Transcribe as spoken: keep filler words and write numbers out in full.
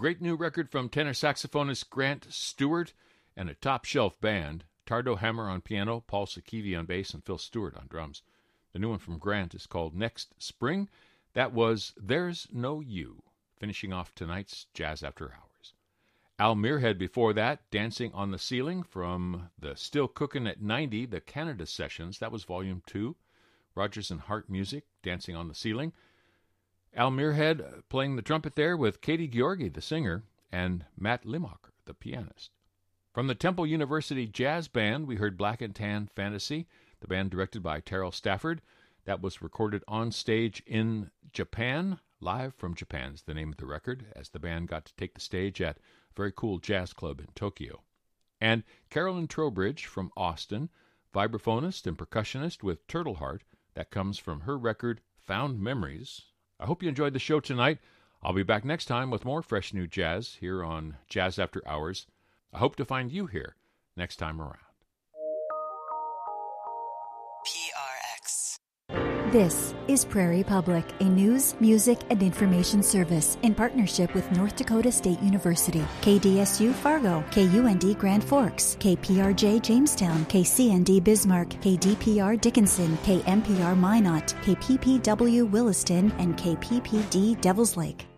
great new record from tenor saxophonist Grant Stewart and a top-shelf band. Tardo Hammer on piano, Paul Sakivi on bass, and Phil Stewart on drums. The new one from Grant is called Next Spring. That was There's No You, finishing off tonight's Jazz After Hours. Al Muirhead before that, Dancing on the Ceiling from the Still Cookin' at ninety, the Canada Sessions. That was Volume two. Rogers and Hart Music, Dancing on the Ceiling. Al Muirhead playing the trumpet there with Katie Georgi, the singer, and Matt Limacher, the pianist. From the Temple University Jazz Band, we heard Black and Tan Fantasy, the band directed by Terrell Stafford. That was recorded on stage in Japan. Live from Japan is the name of the record, as the band got to take the stage at a very cool jazz club in Tokyo. And Carolyn Trowbridge from Austin, vibraphonist and percussionist with Turtle Heart. That comes from her record, Found Memories. I hope you enjoyed the show tonight. I'll be back next time with more fresh new jazz here on Jazz After Hours. I hope to find you here next time around. P R X. This is Prairie Public, a news, music, and information service in partnership with North Dakota State University, K D S U Fargo, K U N D Grand Forks, K P R J Jamestown, K C N D Bismarck, K D P R Dickinson, K M P R Minot, K P P W Williston, and K P P D Devils Lake.